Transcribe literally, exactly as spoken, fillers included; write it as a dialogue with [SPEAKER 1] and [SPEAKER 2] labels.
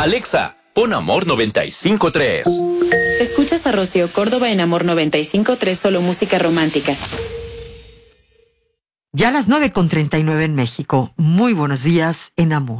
[SPEAKER 1] Alexa, pon Amor noventa y cinco punto tres.
[SPEAKER 2] Escuchas a Rocío Córdoba en Amor noventa y cinco punto tres, solo música romántica.
[SPEAKER 3] Ya a las nueve con treinta y nueve en México. Muy buenos días en Amor.